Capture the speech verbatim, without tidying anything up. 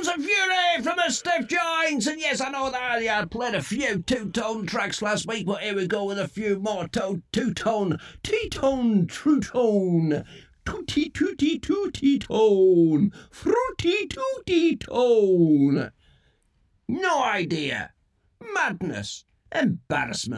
Sons of Fury from the Stiff Joints. And yes, I know that I uh, played a few two-tone tracks last week, but here we go with a few more to- two-tone, T-tone, true-tone, tooty tooty tooty tone, fruity tooty tone. No idea. Madness. Embarrassment.